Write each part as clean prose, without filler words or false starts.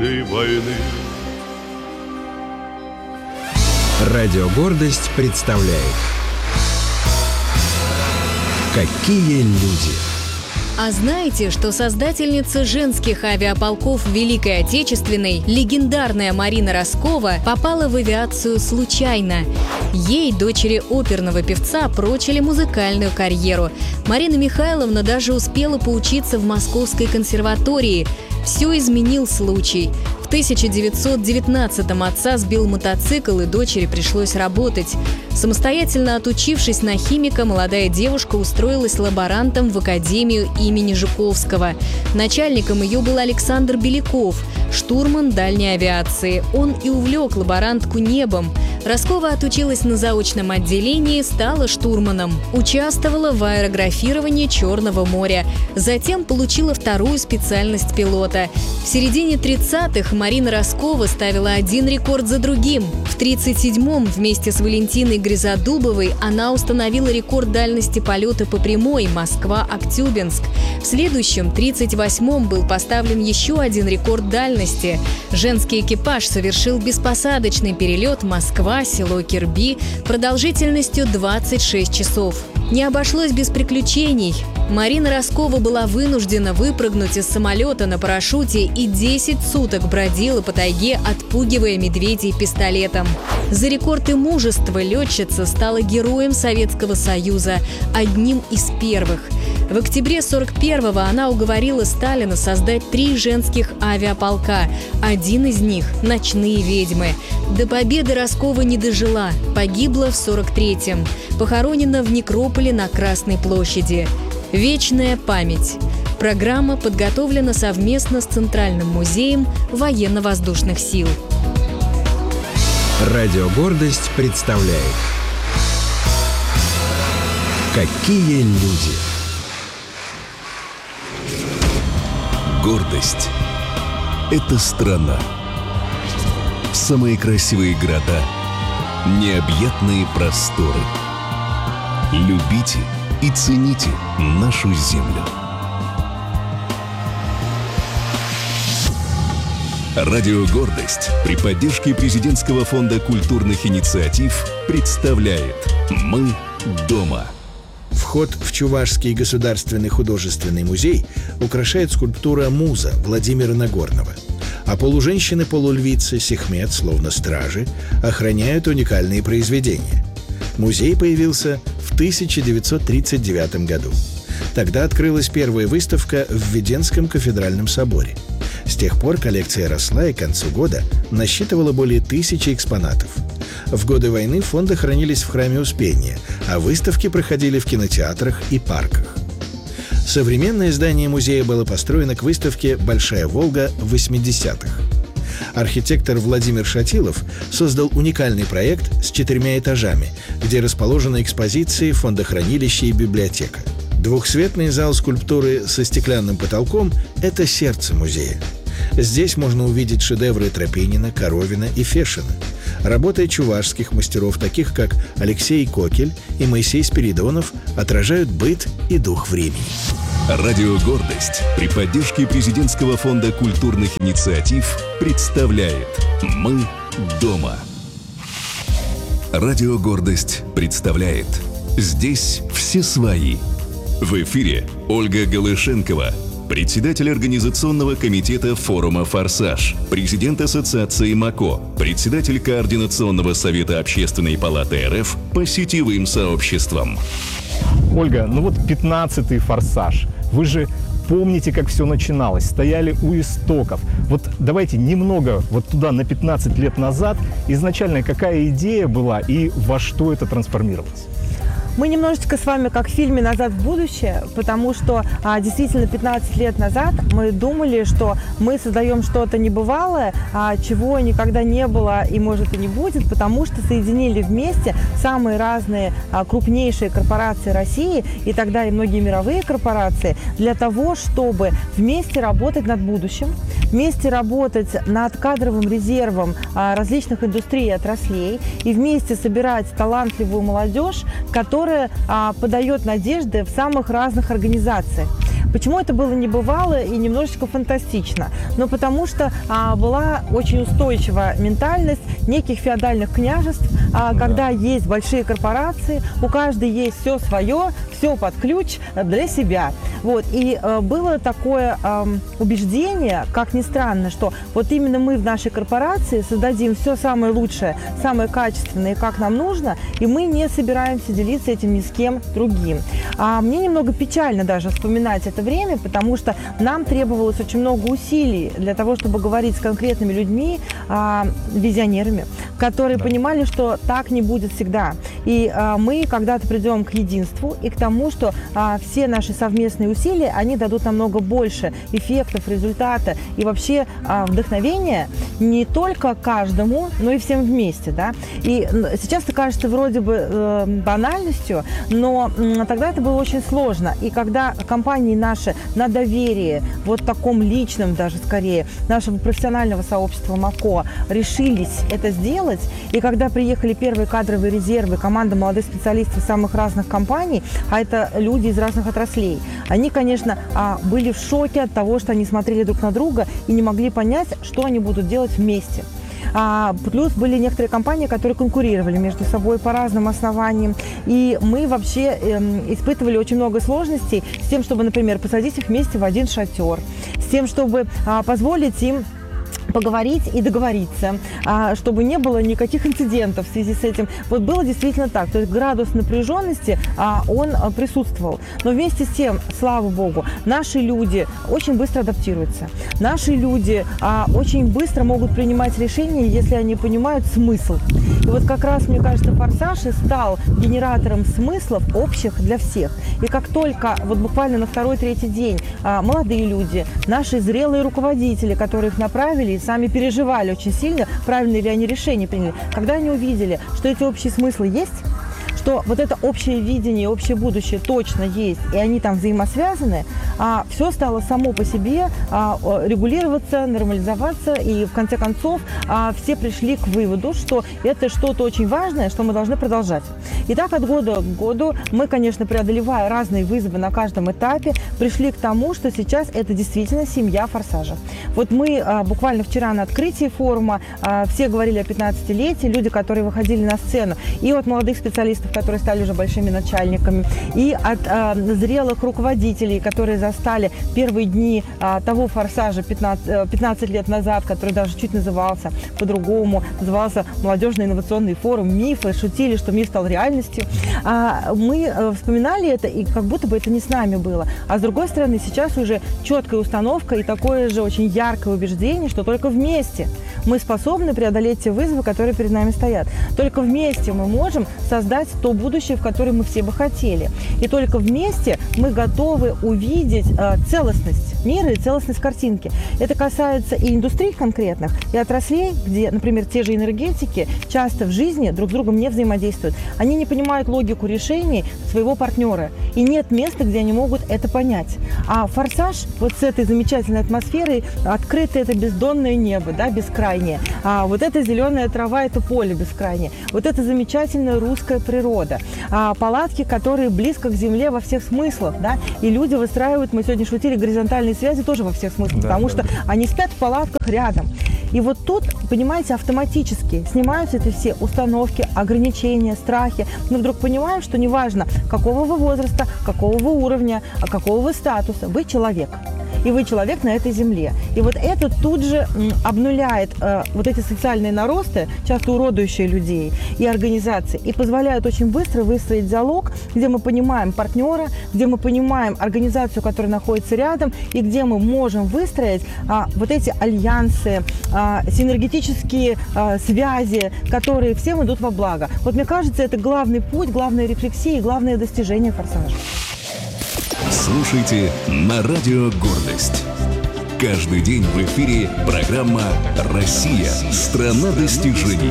нашей войны. Радио «Гордость» представляет «Какие люди». А знаете, что создательница женских авиаполков Великой Отечественной, легендарная Марина Роскова, попала в авиацию случайно? Ей, дочери оперного певца, прочили музыкальную карьеру. Марина Михайловна даже успела поучиться в Московской консерватории. Все изменил случай. В 1919-м отца сбил мотоцикл, и дочери пришлось работать. Самостоятельно отучившись на химика, молодая девушка устроилась лаборантом в академию имени Жуковского. Начальником ее был Александр Беляков, штурман дальней авиации. Он и увлек лаборантку небом. Роскова отучилась на заочном отделении, стала штурманом. Участвовала в аэрографировании Черного моря. Затем получила вторую специальность пилота. В середине 30-х Марина Роскова ставила один рекорд за другим. В 1937-м вместе с Валентиной Гризодубовой она установила рекорд дальности полета по прямой Москва-Актюбинск. В следующем, 1938-м, был поставлен еще один рекорд дальности. Женский экипаж совершил беспосадочный перелет Москва-село Кирби продолжительностью 26 часов. Не обошлось без приключений. Марина Роскова была вынуждена выпрыгнуть из самолета на парашюте и 10 суток бродила по тайге, отпугивая медведей пистолетом. За рекорд и мужество летчица стала героем Советского Союза, одним из первых. В октябре 1941-го она уговорила Сталина создать 3 женских авиаполка. Один из них – «Ночные ведьмы». До победы Роскова не дожила, погибла в 1943-м. Похоронена в некрополе на Красной площади. «Вечная память». Программа подготовлена совместно с Центральным музеем военно-воздушных сил. Радио «Гордость» представляет «Какие люди». Гордость – это страна. Самые красивые города, необъятные просторы. Любите и цените нашу землю. Радио «Гордость» при поддержке Президентского фонда культурных инициатив представляет «Мы дома». Вход в Чувашский государственный художественный музей украшает скульптура «Муза» Владимира Нагорного. А полуженщины-полульвицы Сехмет, словно стражи, охраняют уникальные произведения. Музей появился в 1939 году. Тогда открылась первая выставка в Введенском кафедральном соборе. С тех пор коллекция росла и к концу года насчитывала более 1000 экспонатов. В годы войны фонды хранились в храме Успения, а выставки проходили в кинотеатрах и парках. Современное здание музея было построено к выставке «Большая Волга» в 80-х. Архитектор Владимир Шатилов создал уникальный проект с 4 этажами, где расположены экспозиции, фондохранилище и библиотека. Двухсветный зал скульптуры со стеклянным потолком – это сердце музея. Здесь можно увидеть шедевры Тропинина, Коровина и Фешина. Работы чувашских мастеров, таких как Алексей Кокель и Моисей Спиридонов, отражают быт и дух времени. Радио «Гордость» при поддержке Президентского фонда культурных инициатив представляет «Мы дома». Радио «Гордость» представляет «Здесь все свои». В эфире Ольга Голышенкова, председатель организационного комитета форума «Форсаж», президент ассоциации МАКО, председатель Координационного совета Общественной палаты РФ по сетевым сообществам. Ольга, ну вот 15-й «Форсаж». Вы же помните, как все начиналось, стояли у истоков. Вот давайте немного вот туда на 15 лет назад. Изначально какая идея была и во что это трансформировалось? Мы немножечко с вами как в фильме «Назад в будущее», потому что действительно 15 лет назад мы думали, что мы создаем что-то небывалое, чего никогда не было и, может, и не будет, потому что соединили вместе самые разные крупнейшие корпорации России и тогда и многие мировые корпорации для того, чтобы вместе работать над будущим, вместе работать над кадровым резервом различных индустрий и отраслей и вместе собирать талантливую молодежь, которая подает надежды в самых разных организациях. Почему это было небывало и немножечко фантастично? Ну, потому что была очень устойчивая ментальность неких феодальных княжеств, когда есть большие корпорации, у каждой есть все свое, все под ключ для себя. Вот. И было такое убеждение, как ни странно, что вот именно мы в нашей корпорации создадим все самое лучшее, самое качественное, как нам нужно, и мы не собираемся делиться этим ни с кем другим. Мне немного печально даже вспоминать это время, потому что нам требовалось очень много усилий для того, чтобы говорить с конкретными людьми, визионерами, которые понимали, что так не будет всегда. И мы когда-то придем к единству и к тому, что все наши совместные усилия, они дадут намного больше эффектов, результата и вообще вдохновения не только каждому, но и всем вместе. Да? И сейчас это кажется вроде бы банальностью, но тогда это было очень сложно. И когда компании наши на доверии, вот таком личном даже скорее, нашего профессионального сообщества МАКО решились это сделать, и когда приехали первые кадровые резервы, команда молодых специалистов самых разных компаний, а это люди из разных отраслей, они, конечно, были в шоке от того, что они смотрели друг на друга и не могли понять, что они будут делать вместе. Плюс были некоторые компании, которые конкурировали между собой по разным основаниям. И мы вообще испытывали очень много сложностей с тем, чтобы, например, посадить их вместе в один шатер, с тем, чтобы позволить им поговорить и договориться, чтобы не было никаких инцидентов в связи с этим. Вот было действительно так. То есть градус напряженности, он присутствовал. Но вместе с тем, слава богу, наши люди очень быстро адаптируются. Наши люди очень быстро могут принимать решения, если они понимают смысл. И вот как раз, мне кажется, «Форсаж» и стал генератором смыслов общих для всех. И как только, вот буквально на второй-третий день, молодые люди, наши зрелые руководители, которые их направили, и сами переживали очень сильно, правильные ли они решения приняли. Когда они увидели, что эти общие смыслы есть, что вот это общее видение, общее будущее точно есть, и они там взаимосвязаны, все стало само по себе регулироваться, нормализоваться, и в конце концов все пришли к выводу, что это что-то очень важное, что мы должны продолжать. И так от года к году мы, конечно, преодолевая разные вызовы на каждом этапе, пришли к тому, что сейчас это действительно семья «Форсажа». Вот мы буквально вчера на открытии форума все говорили о 15-летии, люди, которые выходили на сцену, и от молодых специалистов, которые стали уже большими начальниками, и от зрелых руководителей, которые застали первые дни того «Форсажа» 15 лет назад, который даже чуть назывался по-другому, назывался «Молодежный инновационный форум МИФ», и шутили, что МИФ стал реальностью. Мы вспоминали это, и как будто бы это не с нами было. А с другой стороны, сейчас уже четкая установка и такое же очень яркое убеждение, что только вместе мы способны преодолеть те вызовы, которые перед нами стоят. Только вместе мы можем создать то будущее, в которое мы все бы хотели. И только вместе мы готовы увидеть целостность мира и целостность картинки. Это касается и индустрий конкретных, и отраслей, где, например, те же энергетики часто в жизни друг с другом не взаимодействуют. Они не понимают логику решений своего партнера. И нет места, где они могут это понять. А «Форсаж» вот с этой замечательной атмосферой, открытое это бездонное небо, да, бескрайнее. А вот эта зеленая трава – это поле бескрайнее. Вот это замечательная русская природа. Палатки, которые близко к земле во всех смыслах, да, и люди выстраивают, мы сегодня шутили, горизонтальные связи тоже во всех смыслах, да, потому что они спят в палатках рядом. И вот тут, понимаете, автоматически снимаются эти все установки, ограничения, страхи. Мы вдруг понимаем, что неважно, какого вы возраста, какого вы уровня, какого вы статуса, вы человек. И вы человек на этой земле. И вот это тут же обнуляет вот эти социальные наросты, часто уродующие людей и организации, и позволяют очень быстро выстроить диалог, где мы понимаем партнера, где мы понимаем организацию, которая находится рядом, и где мы можем выстроить вот эти альянсы, синергетические связи, которые всем идут во благо. Вот мне кажется, это главный путь, главная рефлексия и главное достижение «Форсажа». Слушайте на радио «Гордость». Каждый день в эфире программа «Россия. Страна достижений».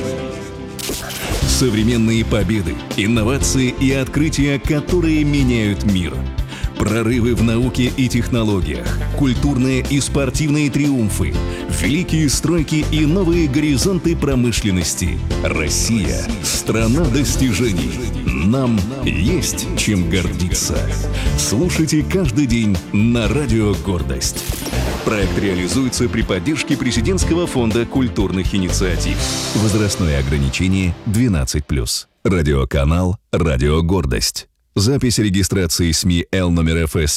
Современные победы, инновации и открытия, которые меняют мир. Прорывы в науке и технологиях, культурные и спортивные триумфы, великие стройки и новые горизонты промышленности. Россия – страна достижений. Нам есть чем гордиться. Слушайте каждый день на Радио Гордость. Проект реализуется при поддержке Президентского фонда культурных инициатив. Возрастное ограничение 12+. Радиоканал «Радио Гордость». Запись регистрации СМИ Л номер ФС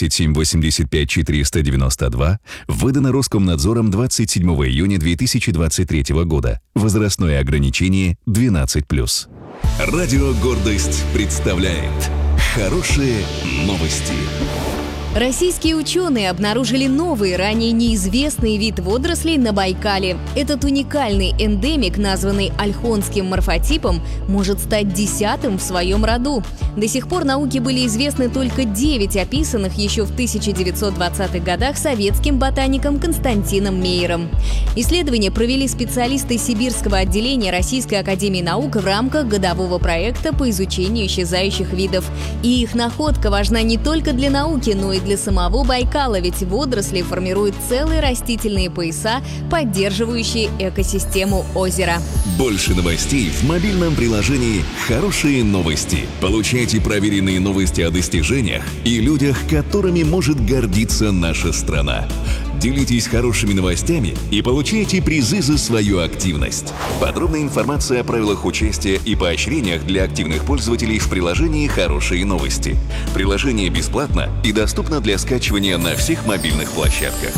7785492 выдана Роскомнадзором 27 июня 2023 года. Возрастное ограничение 12+. Радио «Гордость» представляет хорошие новости. Российские ученые обнаружили новый, ранее неизвестный вид водорослей на Байкале. Этот уникальный эндемик, названный ольхонским морфотипом, может стать 10-м в своем роду. До сих пор науке были известны только 9 описанных еще в 1920-х годах советским ботаником Константином Мейером. Исследования провели специалисты Сибирского отделения Российской академии наук в рамках годового проекта по изучению исчезающих видов. И их находка важна не только для науки, но и для самого Байкала, ведь водоросли формируют целые растительные пояса, поддерживающие экосистему озера. Больше новостей в мобильном приложении «Хорошие новости». Получайте проверенные новости о достижениях и людях, которыми может гордиться наша страна. Делитесь хорошими новостями и получайте призы за свою активность. Подробная информация о правилах участия и поощрениях для активных пользователей в приложении «Хорошие новости». Приложение бесплатно и доступно для скачивания на всех мобильных площадках.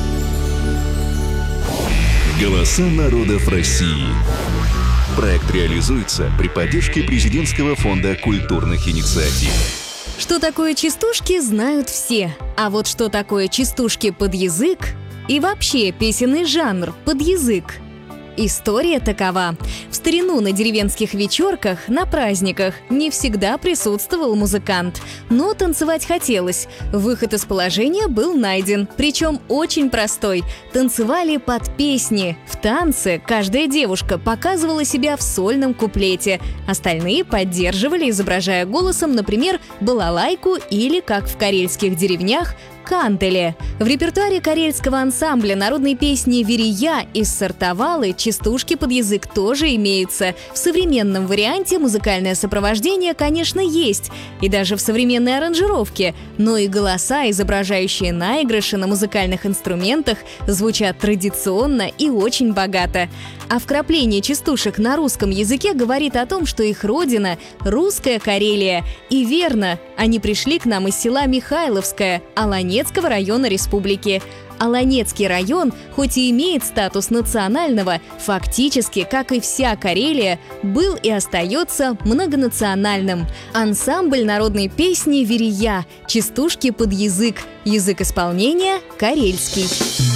Голоса народов России. Проект реализуется при поддержке Президентского фонда культурных инициатив. Что такое частушки, знают все. А вот что такое частушки под язык и вообще песенный жанр под язык? История такова. В старину на деревенских вечерках, на праздниках не всегда присутствовал музыкант. Но танцевать хотелось. Выход из положения был найден. Причем очень простой. Танцевали под песни. В танце каждая девушка показывала себя в сольном куплете. Остальные поддерживали, изображая голосом, например, балалайку или, как в карельских деревнях, кантеле. В репертуаре карельского ансамбля народной песни «Верия» из Сартовалы частушки под язык тоже имеются. В современном варианте музыкальное сопровождение, конечно, есть, и даже в современной аранжировке, но и голоса, изображающие наигрыши на музыкальных инструментах, звучат традиционно и очень богато. А вкрапление частушек на русском языке говорит о том, что их родина – русская Карелия. И верно, они пришли к нам из села Михайловское, Аланецкого района республики. Аланецкий район, хоть и имеет статус национального, фактически, как и вся Карелия, был и остается многонациональным. Ансамбль народной песни «Верия», частушки под язык, язык исполнения – карельский.